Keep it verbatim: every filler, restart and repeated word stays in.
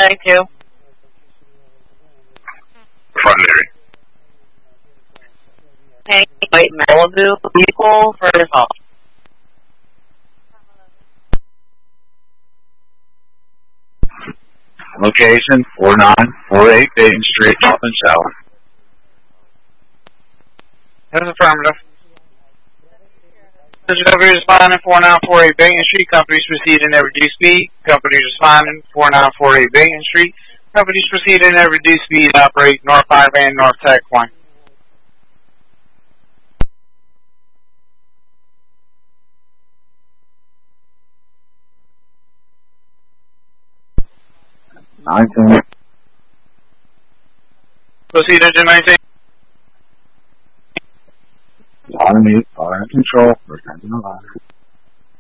ninety-two. Primary. Hey, white Malibu vehicle for assault. Location four nine four eight Dayton Street, North and South. That's affirmative. Companies responding four nine four eight Dayton Street. Companies proceeding at reduced speed. Companies responding four nine four eight Dayton Street. Companies proceeding at reduced speed. Operate North five and North Tech one. nineteen. Proceed engine nineteen. Army, fire control, return to the line.